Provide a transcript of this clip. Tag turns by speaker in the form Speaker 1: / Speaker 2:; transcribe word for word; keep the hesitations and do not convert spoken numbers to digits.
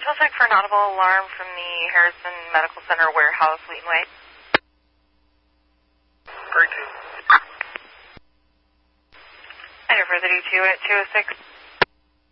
Speaker 1: Central check for an audible alarm from the Harrison Medical Center warehouse, Wheaton Way.
Speaker 2: Break two.
Speaker 1: I defer the D two at two oh six.